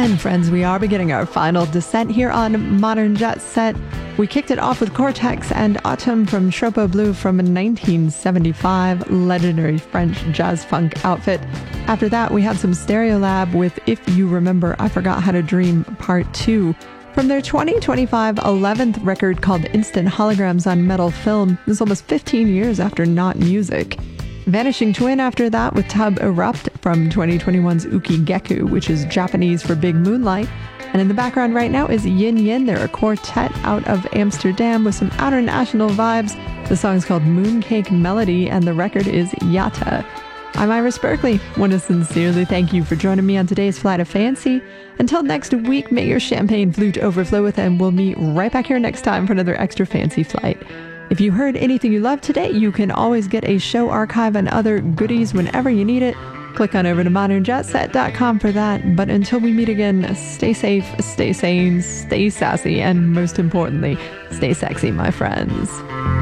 And friends, we are beginning our final descent here on Modern Jet Set. We kicked it off with Cortex and Autumn from Tropo Blue from 1975, legendary French jazz funk outfit. After that, we had some Stereolab with If You Remember, I Forgot How to Dream Part 2. From their 2025 11th record called Instant Holograms on Metal Film, this is almost 15 years after Not Music. Vanishing Twin after that with Tub Erupt from 2021's Uki Geku, which is Japanese for Big Moonlight. And in the background right now is Yin Yin. They're a quartet out of Amsterdam with some international vibes. The song's called Mooncake Melody and the record is Yata. I'm Iris Berkeley. Want to sincerely thank you for joining me on today's Flight of Fancy. Until next week, may your champagne flute overflow with, and we'll meet right back here next time for another extra fancy flight. If you heard anything you loved today, you can always get a show archive and other goodies whenever you need it. Click on over to modernjetset.com for that. But until we meet again, stay safe, stay sane, stay sassy, and most importantly, stay sexy, my friends.